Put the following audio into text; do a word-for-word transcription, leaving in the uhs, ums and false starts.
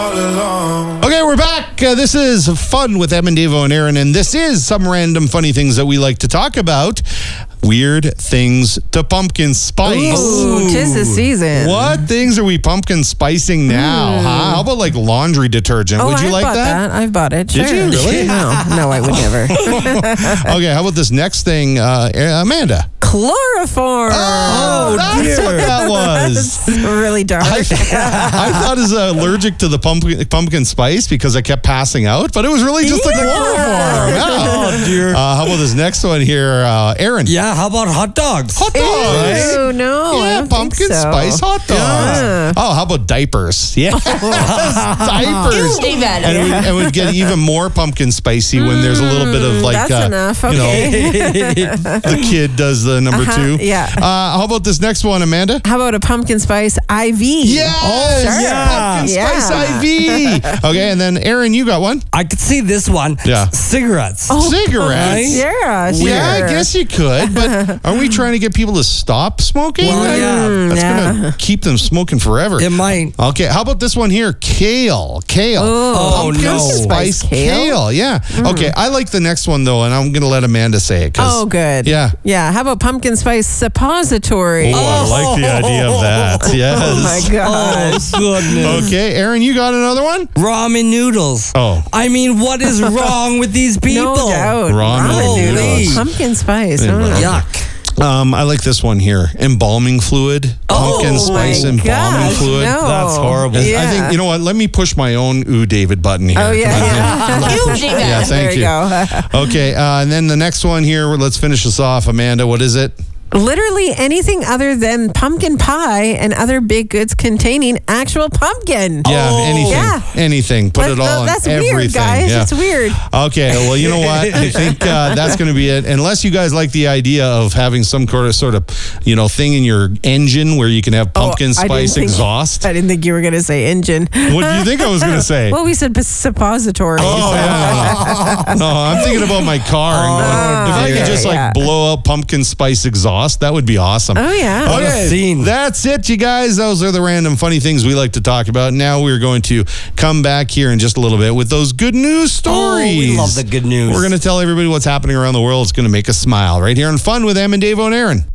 Okay, we're back. Uh, this is Fun with Em and Davo and Aaron, and this is some random funny things that we like to talk about. Weird things to pumpkin spice. Ooh, 'tis the season. What things are we pumpkin spicing now? Mm. Huh? How about like laundry detergent? Oh, Would you I've like bought that? that? I've bought it. Did sure. you really? No, no, I would never. Okay, how about this next thing, uh, Amanda? Chloroform. Oh, that's dear. what that was. It's really dark. I, I thought I was allergic to the pumpkin, pumpkin spice because I kept passing out, but it was really just the Yeah. chloroform. Yeah. Oh, dear. Uh, how about this next one here, uh, Aaron? Yeah, how about hot dogs? Hot dogs. Ew, no. I Yeah, don't pumpkin think so. spice hot dogs. Yeah. Oh, how about diapers? Yeah, diapers. And it, would, it would get even more pumpkin spicy when there's a little bit of like, That's uh, enough. you know, Okay. the kid does the number Uh-huh, two. yeah. Uh, how about this next one, Amanda? How about a pumpkin spice I V? Yes, Oh, Sure. yeah. pumpkin Yeah. spice I V. Okay, and then Aaron, you got one. I could see this one. Yeah. Cigarettes. Cigarettes. Yeah, sure. Yeah, I guess you could, but aren't we trying to get people to stop smoking? Well, Like, yeah. That's Yeah. going to keep them smoking forever. It might. Okay, how about this one here? Kale. Kale. Oh, Pumpkin no. spice kale. Kale? Yeah. Okay, I like the next one, though, and I'm going to let Amanda say it. 'cause- Oh, good. Yeah. Yeah. How about pumpkin spice suppository? Oh, I like the idea of that. Yes. Oh, my gosh. Oh, goodness. Okay, Aaron, you got another one? Ramen noodles. Oh. I mean, what is wrong with these people? No doubt. Ramen Ramen noodles. noodles. Pumpkin spice. Yeah, I don't know. Yuck. Um, I like this one here. Embalming fluid. Pumpkin Oh, spice my embalming gosh, fluid. no. That's horrible. I Yeah. think, you know what, let me push my own Ooh David button here. Oh, yeah. yeah. You did that. Yeah, thank there you, you. go. Okay, uh, and then the next one here, let's finish this off. Amanda, what is it? Literally anything other than pumpkin pie and other baked goods containing actual pumpkin. Yeah, Oh. anything. Yeah. Anything. Put But, it all uh, on that's everything. weird, guys. Yeah. It's weird. Okay, well, you know what? I think uh, that's going to be it. Unless you guys like the idea of having some sort of, sort of, you know, thing in your engine where you can have pumpkin Oh, I didn't spice think- exhaust. I didn't think you were going to say engine. What do you think I was going to say? Well, we said suppository. Oh, yeah. No, I'm thinking about my car. And going, if I could okay, just like yeah. blow out pumpkin spice exhaust, that would be awesome. Oh, yeah. What a scene. That's it, you guys. Those are the random funny things we like to talk about. Now we're going to come back here in just a little bit with those good news stories. Oh, we love the good news. We're going to tell everybody what's happening around the world. It's going to make us smile right here on Fun with Em and Davo and Aaron.